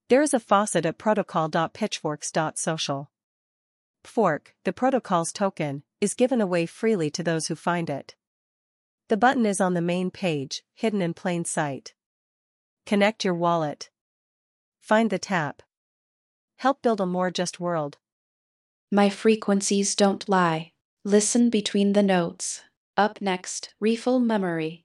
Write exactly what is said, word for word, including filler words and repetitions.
There is a faucet at protocol dot pitchforks dot social. Fork, the protocol's token, is given away freely to those who find it. The button is on the main page, hidden in plain sight. Connect your wallet. Find the tap. Help build a more just world. My frequencies don't lie. Listen between the notes. Up next, refill memory.